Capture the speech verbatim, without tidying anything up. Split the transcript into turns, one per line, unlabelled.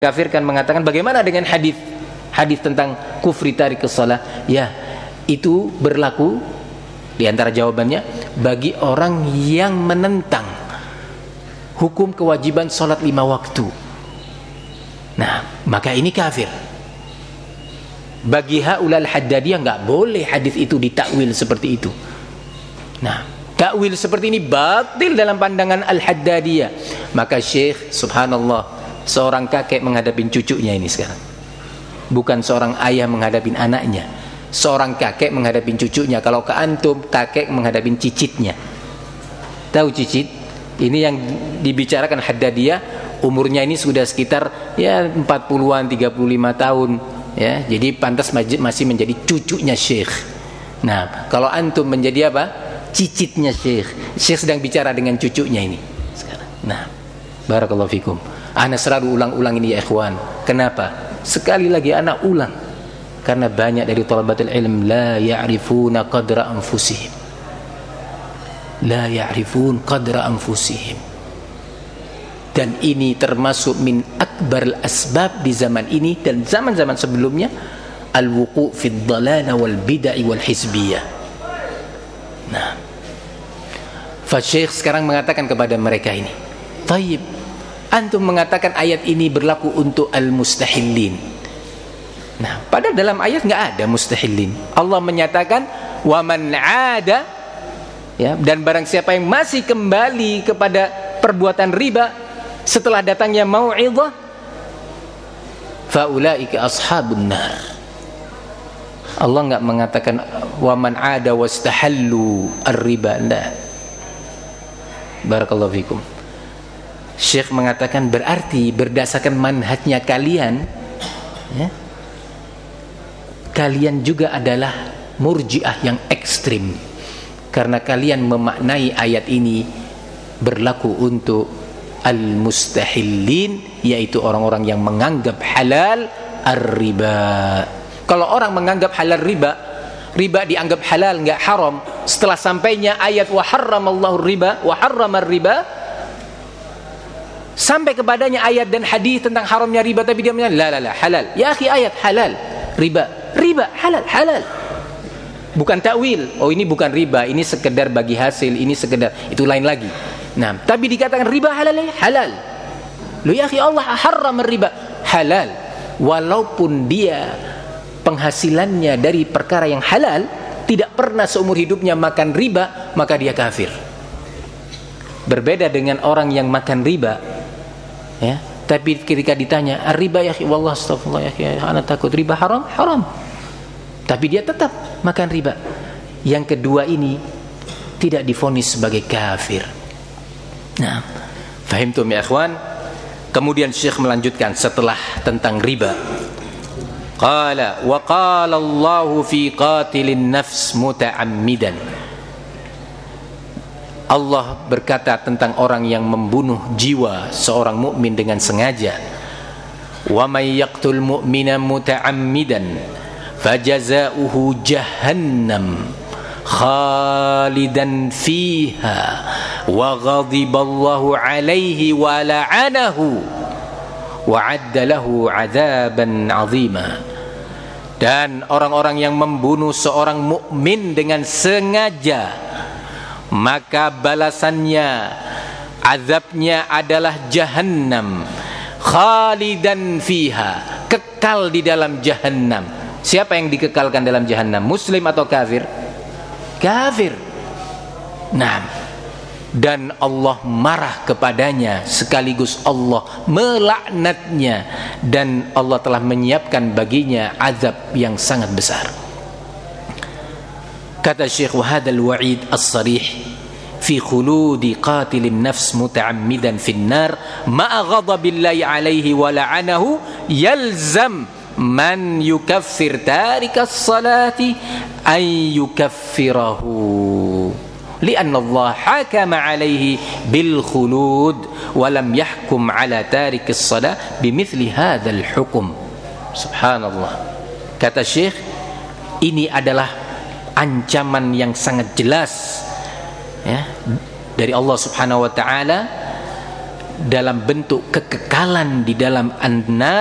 kafirkan mengatakan bagaimana dengan hadis hadis tentang kufri tarikus shalah? Ya, itu berlaku di antara jawabannya bagi orang yang menentang hukum kewajiban salat lima waktu. Nah, maka ini kafir. Bagi haulal haddadiyah enggak boleh hadis itu ditakwil seperti itu. Nah, takwil seperti ini batil dalam pandangan al-haddadiyah. Maka Syekh subhanallah, seorang kakek menghadapi cucunya ini sekarang. Bukan seorang ayah menghadapi anaknya. Seorang kakek menghadapi cucunya. Kalau ke antum, kakek menghadapi cicitnya. Tahu cicit? Ini yang dibicarakan Haddadiyah, umurnya ini sudah sekitar ya empat puluhan, tiga puluh lima tahun, ya. Jadi pantas masih menjadi cucunya Syekh. Nah, kalau antum menjadi apa? Cicitnya Syekh. Syekh sedang bicara dengan cucunya ini sekarang. Nah, barakallahu fikum. Ana selalu ulang-ulang ini ya ikhwan. Kenapa? Sekali lagi ana ulang. Karena banyak dari thalabatul ilm la ya'rifuna qadra anfusihim. La ya'rifun qadra anfusihim. Dan ini termasuk min akbar al-asbab di zaman ini dan zaman-zaman sebelumnya, al-wuqu' fi ad-dalalah wal bid'ah wal hizbiyah. Nah, fa Syekh sekarang mengatakan kepada mereka ini, "Tayyib, antum mengatakan ayat ini berlaku untuk al-mustahillin." Nah, padahal dalam ayat enggak ada mustahillin. Allah menyatakan wa man 'ada, ya, dan barang siapa yang masih kembali kepada perbuatan riba setelah datangnya mau'izah, fa ulaika ashabun nar. Allah enggak mengatakan wa man 'ada wastahallu ar-riba. Enggak. Barakallahu fikum. Syekh mengatakan berarti berdasarkan manhajnya kalian, ya, kalian juga adalah murji'ah yang ekstrim, karena kalian memaknai ayat ini berlaku untuk al-mustahillin, yaitu orang-orang yang menganggap halal ar-riba. Kalau orang menganggap halal riba, riba dianggap halal enggak haram, setelah sampainya ayat wa harramallahu riba wa harramar riba, sampai kepadanya ayat dan hadis tentang haramnya riba, tapi dia menyatakan la la la halal. Ya akhi, ayat halal, riba, riba halal, halal. Bukan takwil. Oh, ini bukan riba, ini sekedar bagi hasil, ini sekedar, itu lain lagi. Nah, tapi dikatakan riba halal, halal. Lu ya akhi, Allah haram riba, halal. Walaupun dia penghasilannya dari perkara yang halal, tidak pernah seumur hidupnya makan riba, maka dia kafir. Berbeda dengan orang yang makan riba, ya, tapi ketika ditanya riba ya akhi, wallah astagfirullah ya akhi, ana takut riba haram, haram, tapi dia tetap makan riba. Yang kedua ini tidak divonis sebagai kafir. Nah, fahimtum ya ikhwan? Kemudian Syekh melanjutkan setelah tentang riba. Qala wa qala Allahu fi qatilin nafs muta'ammidan. Allah berkata tentang orang yang membunuh jiwa seorang mukmin dengan sengaja. Wa may yaqtul mu'mina muta'ammidan fajaza'uhu jahannam khalidan fiha wa ghadiballahu alaihi wa la'anahu wa 'adda lahu 'adzaban 'azima. Dan orang-orang yang membunuh seorang mukmin dengan sengaja, maka balasannya, azabnya adalah jahannam khalidan fiha, kekal di dalam jahannam. Siapa yang dikekalkan dalam jahannam? Muslim atau kafir? Kafir. Nah, dan Allah marah kepadanya, sekaligus Allah melaknatnya, dan Allah telah menyiapkan baginya azab yang sangat besar. Kata Syekh, wa hadzal wa'id as-sarih fi khuludi qatilin nafs muta'ammidan fin nar ma'a ghadabillahi alaihi wa la'anahu yalzam man yukaffir tarikas salati ay yukaffirahu li'anna Allah hakama alaihi bil khulud wa lam yahkum ala tarikis salah bimithli hadzal hukum. Subhanallah. Kata Syekh, ini adalah ancaman yang sangat jelas, ya, dari Allah Subhanahu wa taala dalam bentuk kekekalan di dalam an